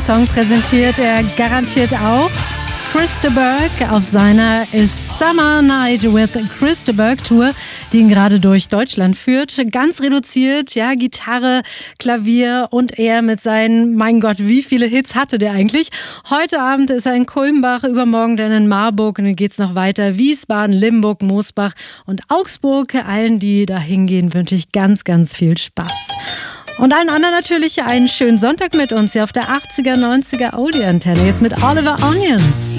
Song präsentiert er garantiert auch. Chris de Burgh auf seiner Summer Night with Chris de Burgh Tour, die ihn gerade durch Deutschland führt. Ganz reduziert, ja, Gitarre, Klavier und er mit seinen, mein Gott, wie viele Hits hatte der eigentlich? Heute Abend ist er in Kulmbach, übermorgen dann in Marburg und dann geht's noch weiter. Wiesbaden, Limburg, Moosbach und Augsburg. Allen, die da hingehen, wünsche ich ganz, ganz viel Spaß. Und allen anderen natürlich einen schönen Sonntag mit uns hier auf der 80er, 90er Audi-Antenne. Jetzt mit Oliver Onions.